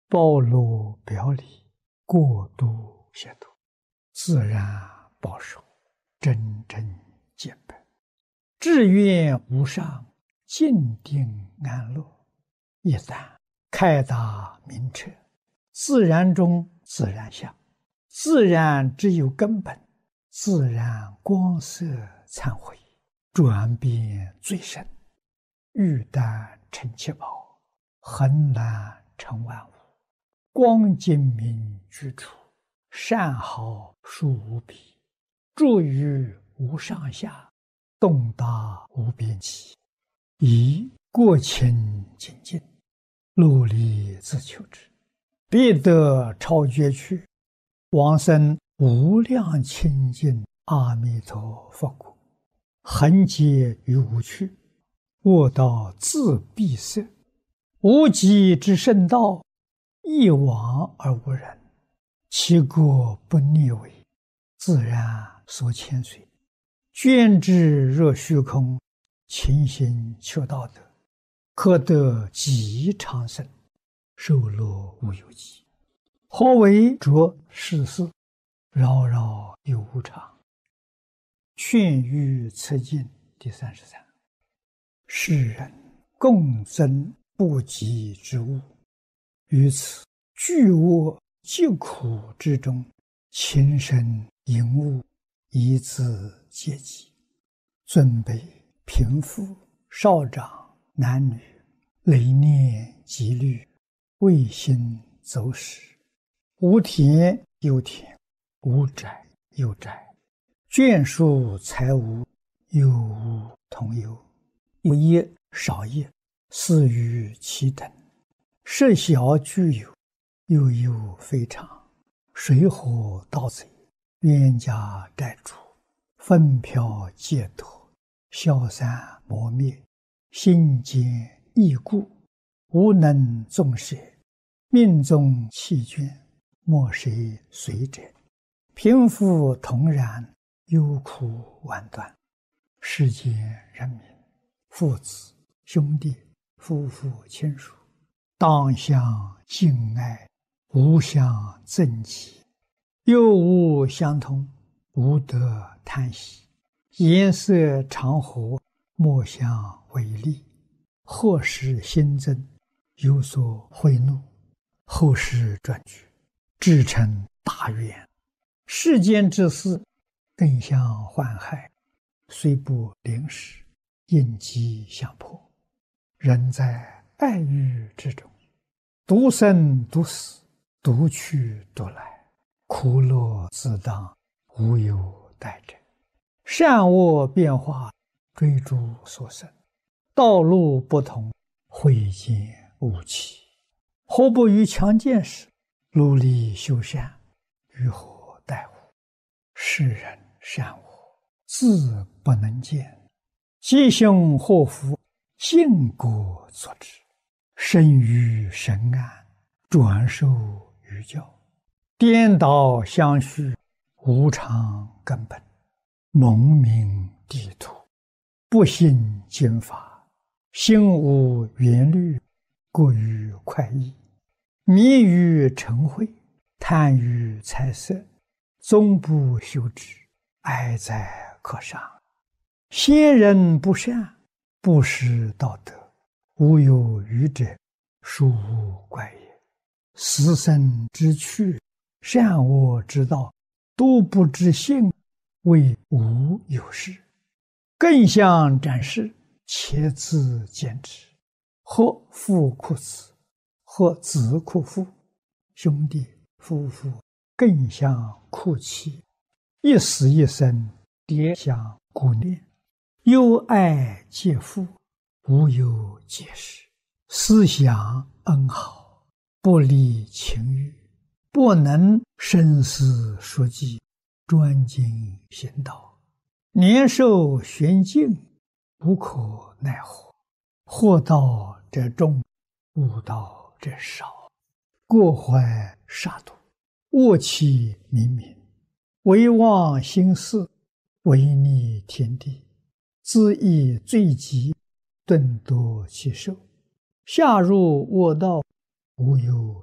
暴露表里，过度亵渎，自然报受，真正见本。志愿无上，静定安乐。一旦开达明彻，自然中自然相，自然只有根本，自然光色忏悔，转变最深，欲但成七宝，恒难成万物。光精明居处，善好殊无比，住于无上下，动达无边际，以过清精进，努力自求之，必得超绝去，往生无量清净阿弥陀佛国，恒劫于无趣，卧道自闭塞，无极之圣道，一往而无人，其过不逆违，自然所牵随，捐之若虚空，勤行求道德，可得极长生，受乐无有极。何为着世事，扰扰有无常。劝喻此经第33。世人共争不及之物，于此巨恶疾苦之中，情深淫恶，以自戒己。尊卑贫富少长男女，累念积虑，未心走使，无田有田，无宅有宅，眷属财物，有无同有，有业少业，似于其等，设小具有，又有非常，水火盗贼，冤家债主，纷飘劫夺，消散磨灭，心坚易故，无能纵舍，命中弃捐，莫谁随者，贫富同然，忧苦万端。世间人民，父子兄弟夫妇亲属，当相敬爱，无相憎忌，又无相同，无得贪喜，颜色常和，莫相违逆，或使心增，有所悔怒，后世转举，至成大愿。世间之事，更相患害，虽不临时，应机相迫。人在爱欲之中，独生独死，独去独来，苦乐自当，无有待者。善恶变化，追逐所生，道路不同，慧见无期。何不于强健时，努力修善，于何待乎？世人善恶，自不能见，吉凶祸福，尽果作之。生于神安，转受于教，颠倒相续，无常根本，蒙名地土，不信经法，心无缘虑，过于快意，迷于嗔恚，贪于财色，终不修之，哀哉可伤。先人不善，不识道德，无有余者，殊无怪也。死生之趣，善恶之道，都不知性，谓无有事。更相展示，且自见之。或父哭子，或子哭父，兄弟夫妇更相哭泣，一死一生，迭相顾念，忧爱皆父，无有解释。思想恩好，不离情欲，不能深思熟记，专精行道，年寿玄静，无可奈何。惑道者众，悟道者少，过怀杀戮，恶气冥冥，唯忘心事，违逆天地，自意罪极，顿夺其寿，下入恶道，无有